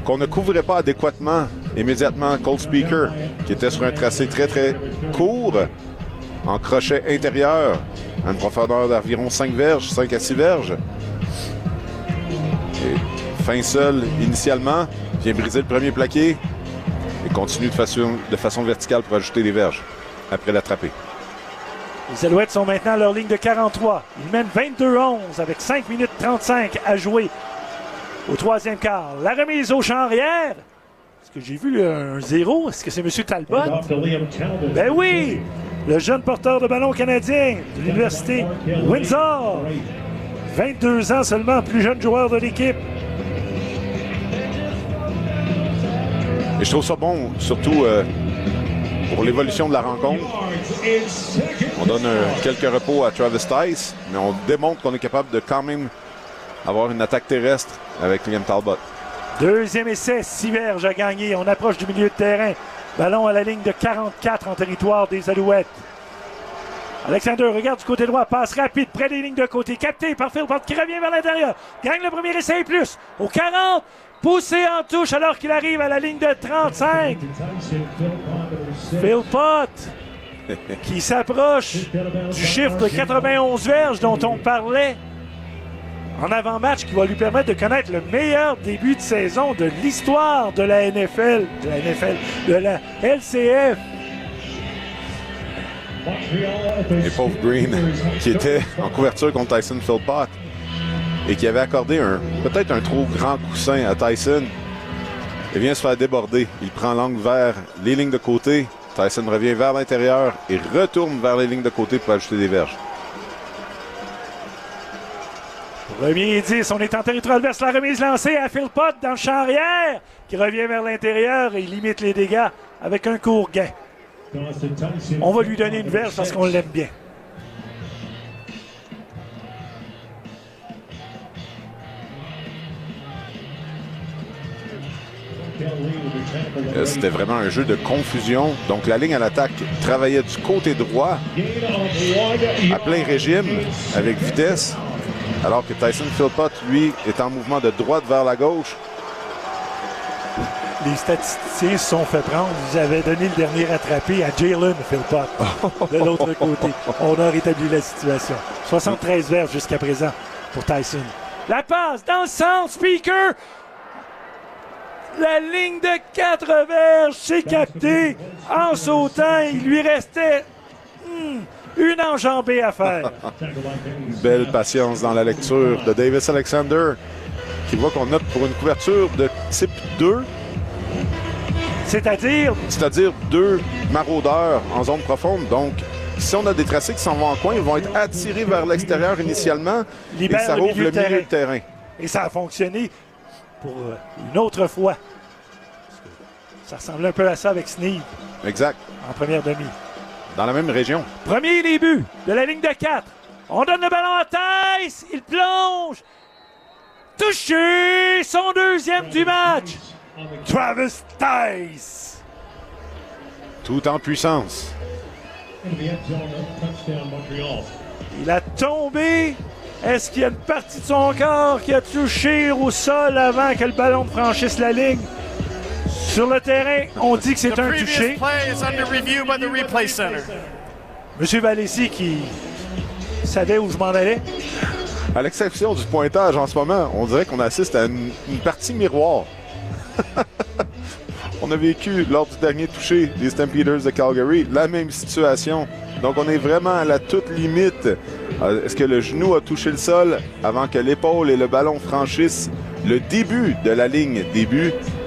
qu'on ne couvrait pas adéquatement immédiatement Colt Speaker, qui était sur un tracé très, très court, en crochet intérieur, à une profondeur d'environ 5 verges, 5 à 6 verges. Et fin seul initialement, vient briser le premier plaqué et continue de façon verticale pour ajouter des verges après l'attraper. Les Alouettes sont maintenant à leur ligne de 43. Ils mènent 22-11 avec 5 minutes 35 à jouer au troisième quart. La remise au champ arrière. Est-ce que j'ai vu un 0? Est-ce que c'est M. Talbot? Ben oui! Le jeune porteur de ballon canadien de l'Université Windsor. 22 ans seulement, plus jeune joueur de l'équipe. Et je trouve ça bon, surtout pour l'évolution de la rencontre. On donne quelques repos à Travis Tice, mais on démontre qu'on est capable de quand même avoir une attaque terrestre avec Liam Talbot. Deuxième essai, 6 verges à gagner. On approche du milieu de terrain. Ballon à la ligne de 44 en territoire des Alouettes. Alexander regarde du côté droit, passe rapide, près des lignes de côté, capté par Philpott qui revient vers l'intérieur. Gagne le premier essai et plus. Au 40, poussé en touche alors qu'il arrive à la ligne de 35. Philpott qui s'approche du chiffre de 91 verges dont on parlait en avant-match, qui va lui permettre de connaître le meilleur début de saison de l'histoire de la NFL, de la LCF. Et pauvre Green, qui était en couverture contre Tyson Philpott et qui avait accordé peut-être un trop grand coussin à Tyson, il vient se faire déborder. Il prend l'angle vers les lignes de côté. Tyson revient vers l'intérieur et retourne vers les lignes de côté pour ajouter des verges. Premier et 10, on est en territoire adverse. La remise lancée à Philpott dans le champ arrière, qui revient vers l'intérieur et limite les dégâts avec un court gain. On va lui donner une verge parce qu'on l'aime bien. C'était vraiment un jeu de confusion. Donc la ligne à l'attaque travaillait du côté droit à plein régime avec vitesse, alors que Tyson Philpott, lui, est en mouvement de droite vers la gauche. Les statisticiens se sont fait prendre. Ils avaient donné le dernier rattrapé à Jalen Philpott de l'autre côté. On a rétabli la situation. 73 verges jusqu'à présent pour Tyson. La passe dans le centre, Speaker. La ligne de 4 verges, c'est capté. En sautant, il lui restait une enjambée à faire. Belle patience dans la lecture de Davis Alexander, qui voit qu'on opte pour une couverture de type 2. C'est-à-dire 2 maraudeurs en zone profonde. Donc, si on a des tracés qui s'en vont en coin, ils vont être attirés vers l'extérieur initialement. Libère et ça ouvre le milieu de terrain. Et ça a fonctionné pour une autre fois. Ça ressemble un peu à ça avec Sneed. Exact. En première demi. Dans la même région. Premier début de la ligne de 4. On donne le ballon à Tice. Il plonge. Touché. Son deuxième du match. Travis Tice. Tout en puissance. Il a tombé. Est-ce qu'il y a une partie de son corps qui a touché au sol avant que le ballon franchisse la ligne? Sur le terrain, on dit que c'est un touché. Monsieur Valesi qui savait où je m'en allais. À l'exception du pointage en ce moment, on dirait qu'on assiste à une partie miroir. On a vécu lors du dernier touché des Stampeders de Calgary la même situation. Donc on est vraiment à la toute limite. Est-ce que le genou a touché le sol avant que l'épaule et le ballon franchissent le début de la ligne début?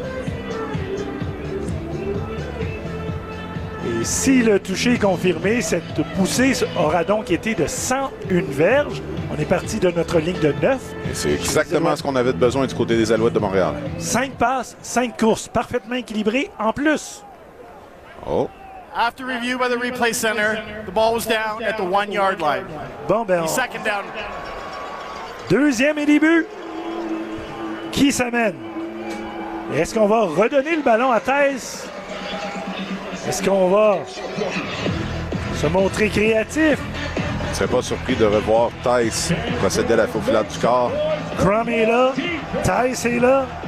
Et si le toucher est confirmé, cette poussée aura donc été de 101 verges. On est parti de notre ligne de 9. Et c'est exactement ce qu'on avait besoin du côté des Alouettes de Montréal. 5 passes, 5 courses, parfaitement équilibrées en plus. Oh. After review by the replay center, the ball was down at the 1-yard line. Bon, ben, Second down. Deuxième et début. Qui s'amène? Est-ce qu'on va redonner le ballon à Tice? Est-ce qu'on va se montrer créatif? Je ne serais pas surpris de revoir Tice procéder à la faufilade du corps. Crum est là. Tice est là.